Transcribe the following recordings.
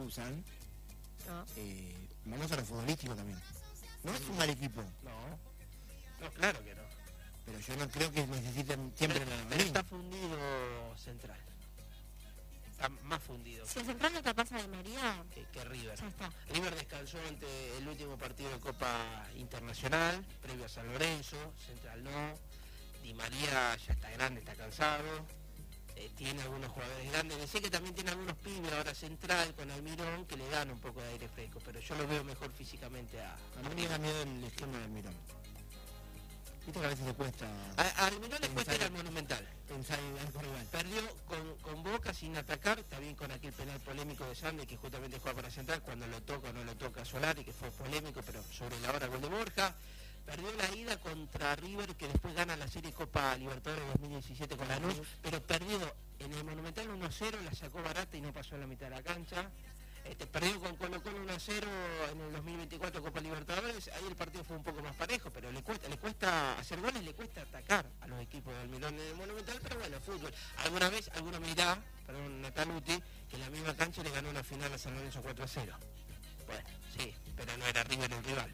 usan, vamos a lo futbolístico también. No es un mal equipo. No, claro que no. Pero yo no creo que necesiten siempre la pero está fundido Central. Está más fundido. Si el Central no te pasa de María, que River. Ya está. River descansó ante el último partido de Copa Internacional, previo a San Lorenzo. Central no. Di María ya está grande, está cansado. Tiene algunos jugadores grandes. Decía que también tiene algunos pibes ahora Central con Almirón que le dan un poco de aire fresco, pero yo lo veo mejor físicamente a mí me da miedo el esquema de Almirón. Viste que a veces le cuesta... A Almirón le cuesta ir al Monumental. Pensar en algo rival. Perdió con Boca sin atacar, también con aquel penal polémico de Sande que justamente juega para Central, cuando lo toca o no lo toca Solari, que fue polémico, pero sobre la hora gol de Borja. Perdió la ida contra River, que después gana la serie Copa Libertadores 2017 con Lanús, pero perdió en el Monumental 1-0, la sacó barata y no pasó en la mitad de la cancha. Perdió con Colo-Colo 1-0 en el 2024 Copa Libertadores. Ahí el partido fue un poco más parejo, pero le cuesta hacer goles, le cuesta atacar a los equipos del Almirón en el Monumental, pero bueno, fútbol. Alguna vez, alguno me dirá, perdón, Nataluti, que en la misma cancha le ganó una final a San Lorenzo 4-0. Bueno, sí, pero no era River el rival.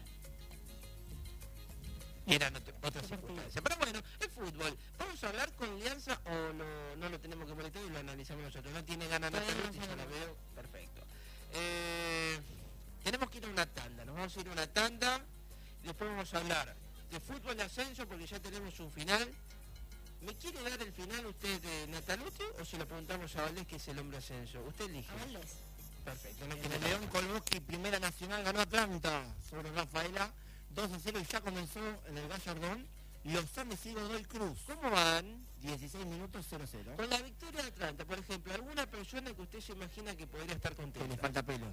Eran otras circunstancias. Pero bueno, es fútbol. ¿Vamos a hablar con Alianza o no lo tenemos que molestar y lo analizamos nosotros? ¿No tiene ganas Nataluti? Yo la veo. Perfecto. Tenemos que ir a una tanda, nos vamos a ir a una tanda y después vamos a hablar de fútbol de ascenso porque ya tenemos un final. ¿Me quiere dar el final usted de Nataluti o se lo preguntamos a Valdés, que es el hombre ascenso? Usted elige. A Valdés. Perfecto. No En el León Colboschi, Primera Nacional, ganó Atlanta sobre Rafaela 2-0 y ya comenzó en el Gallardón los Andes y Godoy Cruz. ¿Cómo van? 16 minutos 0-0. Con la victoria de Atlanta, por ejemplo, ¿alguna persona que usted se imagina que podría estar Que contenta? le falta pelo.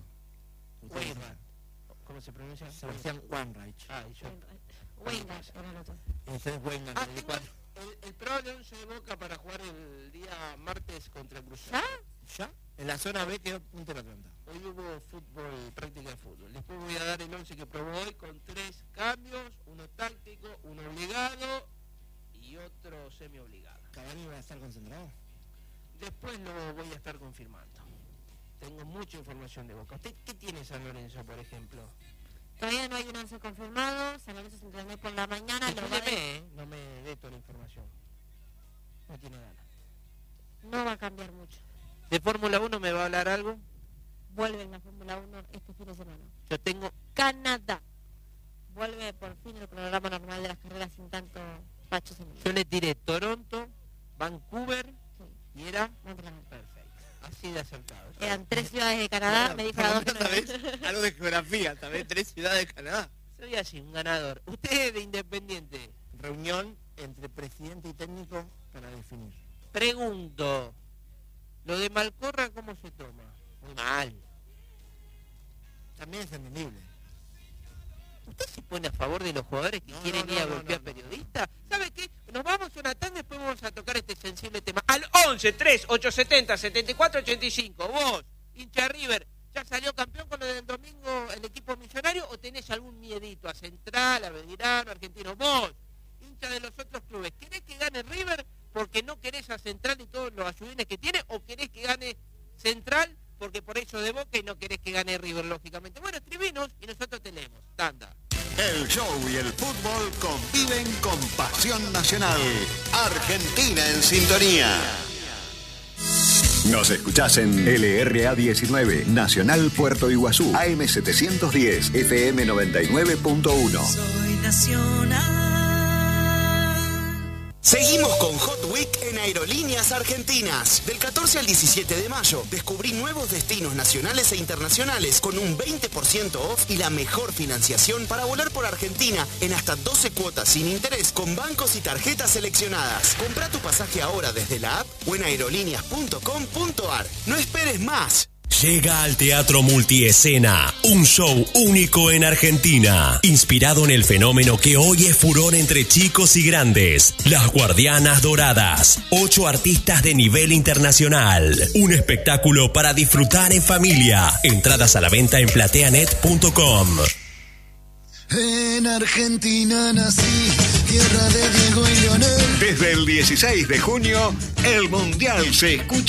¿Cómo se pronuncia? Sebastián Wainreich. Weingart era el otro. Ese es Weingart. Tengo el probable 11 de Boca para jugar el día martes contra Cruz. ¿Ya? En la zona B quedó puntero Atlanta. Hoy hubo fútbol, práctica de fútbol. Después voy a dar el 11 que probó hoy con 3 cambios, uno táctico, uno obligado y otro semi-obligado. ¿Cavani va a estar concentrado? Después lo voy a estar confirmando. Tengo mucha información de Boca. ¿Usted qué tiene San Lorenzo, por ejemplo? Todavía no hay un 11 confirmado. San Lorenzo se entrenó por la mañana. No me dé toda la información. No tiene ganas. No va a cambiar mucho. ¿De Fórmula 1 me va a hablar algo? Vuelve en la Fórmula 1 este fin de semana. Yo tengo... Canadá. Vuelve por fin el programa normal de las carreras sin tanto pachos en el... Yo le tiré Toronto, Vancouver y era... Montreal. Perfecto. Así de acertado. Eran 3 ciudades de Canadá, me dijo la doctora. Algo de geografía, también 3 ciudades de Canadá. Soy así, un ganador. Usted es de Independiente. Reunión entre presidente y técnico para definir. Pregunto, ¿lo de Malcorra cómo se toma? Muy mal. También es entendible. ¿Usted se pone a favor de los jugadores que quieren ir a golpear periodistas? ¿Sabe qué? Nos vamos a una tanda y después vamos a tocar este sensible tema. Al 11-3-870-7485. Vos, hincha River, ¿ya salió campeón con lo del domingo el equipo millonario o tenés algún miedito a Central, a Belgrano, a Argentino? Vos, hincha de los otros clubes, ¿querés que gane River porque no querés a Central y todos los ayudines que tiene o querés que gane Central porque por eso de Boca y no querés que gane River, lógicamente? Bueno, escribinos y nosotros te leemos. Tanda. El show y el fútbol conviven con pasión nacional. Argentina en sintonía. Nos escuchás en LRA 19, Nacional Puerto Iguazú, AM 710, FM 99.1. Soy nacional. Seguimos con Hot Week en Aerolíneas Argentinas. Del 14 al 17 de mayo, descubrí nuevos destinos nacionales e internacionales con un 20% off y la mejor financiación para volar por Argentina en hasta 12 cuotas sin interés con bancos y tarjetas seleccionadas. Comprá tu pasaje ahora desde la app o en aerolíneas.com.ar. No esperes más. Llega al Teatro Multiescena, un show único en Argentina, inspirado en el fenómeno que hoy es furor entre chicos y grandes, Las Guardianas Doradas, 8 artistas de nivel internacional, un espectáculo para disfrutar en familia, entradas a la venta en plateanet.com. En Argentina nací, tierra de Diego y Leonel. Desde el 16 de junio, el Mundial se escucha